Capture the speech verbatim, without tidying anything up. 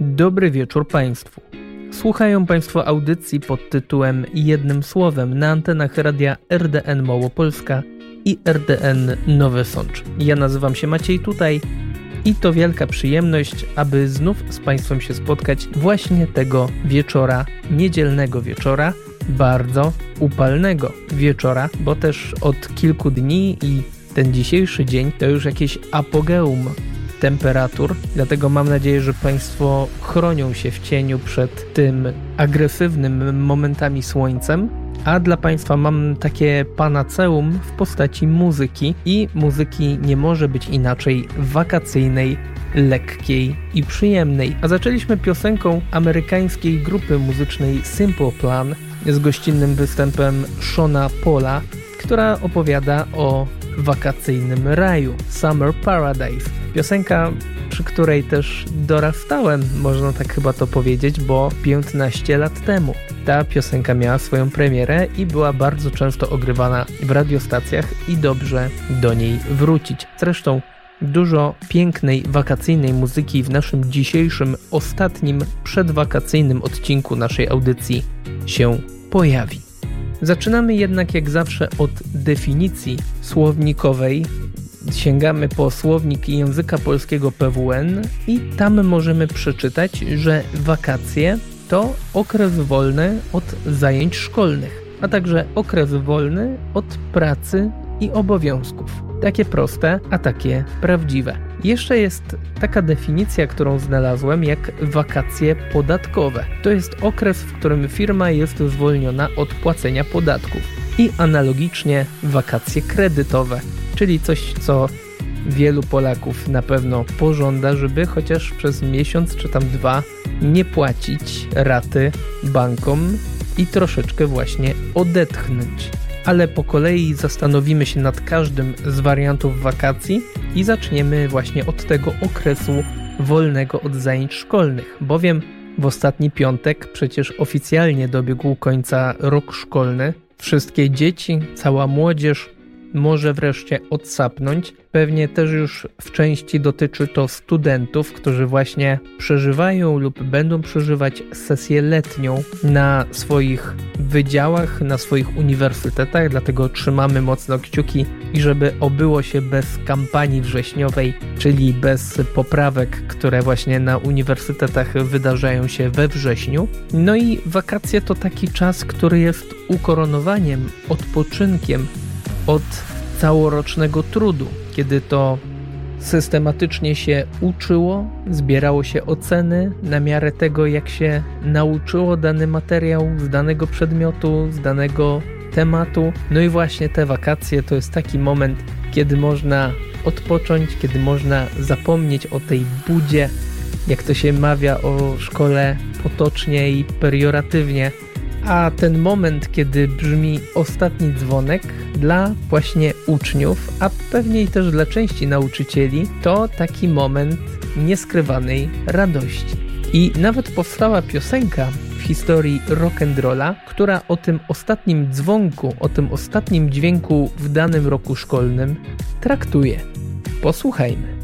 Dobry wieczór Państwu. Słuchają Państwo audycji pod tytułem Jednym Słowem na antenach radia R D N Małopolska i R D N Nowy Sącz. Ja nazywam się Maciej Tutaj i to wielka przyjemność, aby znów z Państwem się spotkać właśnie tego wieczora, niedzielnego wieczora, bardzo upalnego wieczora, bo też od kilku dni i ten dzisiejszy dzień to już jakieś apogeum temperatur, dlatego mam nadzieję, że Państwo chronią się w cieniu przed tym agresywnym momentami słońcem, a dla Państwa mam takie panaceum w postaci muzyki i muzyki nie może być inaczej wakacyjnej, lekkiej i przyjemnej. A zaczęliśmy piosenką amerykańskiej grupy muzycznej Simple Plan z gościnnym występem Seana Paula, która opowiada o wakacyjnym raju, Summer Paradise. Piosenka, przy której też dorastałem, można tak chyba to powiedzieć, bo piętnaście lat temu. Ta piosenka miała swoją premierę i była bardzo często ogrywana w radiostacjach i dobrze do niej wrócić. Zresztą dużo pięknej, wakacyjnej muzyki w naszym dzisiejszym, ostatnim, przedwakacyjnym odcinku naszej audycji się pojawi. Zaczynamy jednak jak zawsze od definicji słownikowej. Sięgamy po słownik języka polskiego P W N i tam możemy przeczytać, że wakacje to okres wolny od zajęć szkolnych, a także okres wolny od pracy i obowiązków. Takie proste, a takie prawdziwe. Jeszcze jest taka definicja, którą znalazłem, jak wakacje podatkowe. To jest okres, w którym firma jest zwolniona od płacenia podatków. I analogicznie wakacje kredytowe, czyli coś, co wielu Polaków na pewno pożąda, żeby chociaż przez miesiąc czy tam dwa nie płacić raty bankom i troszeczkę właśnie odetchnąć. Ale po kolei zastanowimy się nad każdym z wariantów wakacji i zaczniemy właśnie od tego okresu wolnego od zajęć szkolnych, bowiem w ostatni piątek przecież oficjalnie dobiegł końca rok szkolny. Wszystkie dzieci, cała młodzież może wreszcie odsapnąć. Pewnie też już w części dotyczy to studentów, którzy właśnie przeżywają lub będą przeżywać sesję letnią na swoich wydziałach, na swoich uniwersytetach, dlatego trzymamy mocno kciuki i żeby obyło się bez kampanii wrześniowej, czyli bez poprawek, które właśnie na uniwersytetach wydarzają się we wrześniu. No i wakacje to taki czas, który jest ukoronowaniem, odpoczynkiem od całorocznego trudu, kiedy to systematycznie się uczyło, zbierało się oceny na miarę tego, jak się nauczyło dany materiał z danego przedmiotu, z danego tematu. No i właśnie te wakacje to jest taki moment, kiedy można odpocząć, kiedy można zapomnieć o tej budzie, jak to się mawia o szkole potocznie i perioratywnie. A ten moment, kiedy brzmi ostatni dzwonek dla właśnie uczniów, a pewnie i też dla części nauczycieli, to taki moment nieskrywanej radości. I nawet powstała piosenka w historii rock'n'rolla, która o tym ostatnim dzwonku, o tym ostatnim dźwięku w danym roku szkolnym traktuje. Posłuchajmy.